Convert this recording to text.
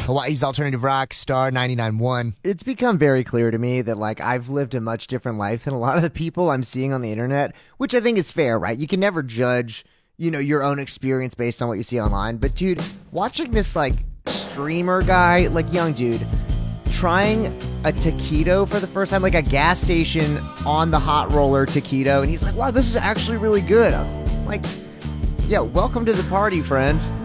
Hawaii's alternative rock, Star 99.1. It's become very clear to me that, like, I've lived a much different life than a lot of the people I'm seeing on the internet, which I think is fair, right? You can never judge, your own experience based on what you see online. But, dude, watching this, like, streamer guy, like, young dude, trying a taquito for the first time, like a gas station on the hot roller taquito, and he's like, wow, this is actually really good. I'm like, yeah, welcome to the party, friend.